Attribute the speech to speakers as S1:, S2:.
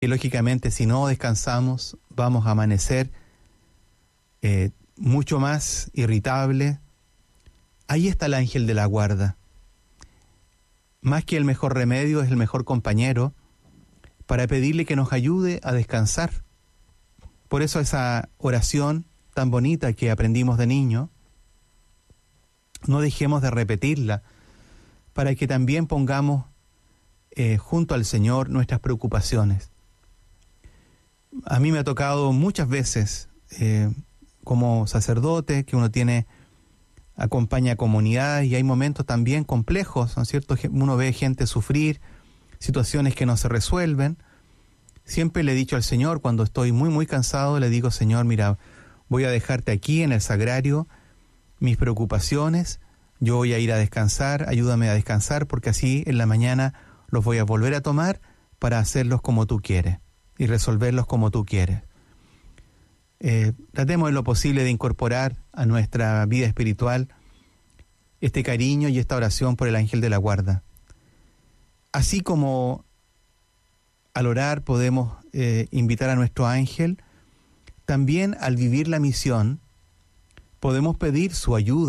S1: Y lógicamente, si no descansamos, vamos a amanecer mucho más irritable. Ahí está el ángel de la guarda. Más que el mejor remedio, es el mejor compañero para pedirle que nos ayude a descansar. Por eso esa oración tan bonita que aprendimos de niño, no dejemos de repetirla, para que también pongamos junto al Señor nuestras preocupaciones. A mí me ha tocado muchas veces, como sacerdote, que acompaña a comunidades, y hay momentos también complejos, ¿no es cierto? Uno ve gente sufrir, situaciones que no se resuelven. Siempre le he dicho al Señor, cuando estoy muy, muy cansado, le digo: Señor, mira, voy a dejarte aquí en el sagrario mis preocupaciones, yo voy a ir a descansar, ayúdame a descansar, porque así en la mañana los voy a volver a tomar para hacerlos como tú quieres y resolverlos como tú quieres. Tratemos en lo posible de incorporar a nuestra vida espiritual este cariño y esta oración por el ángel de la guarda. Así como al orar podemos invitar a nuestro ángel, también al vivir la misión podemos pedir su ayuda.